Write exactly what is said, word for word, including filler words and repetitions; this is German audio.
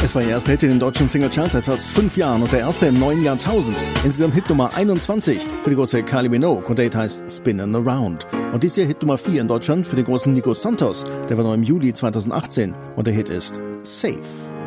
Es war ihr erster Hit in den deutschen Singlecharts seit fast fünf Jahren und der erste im neuen Jahrtausend. Insgesamt Hit Nummer einundzwanzig für die große Kylie Minogue und der Hit heißt Spinnin' Around. Und dies Jahr Hit Nummer vier in Deutschland für den großen Nico Santos. Der war noch im Juli zweitausendachtzehn und der Hit ist Safe.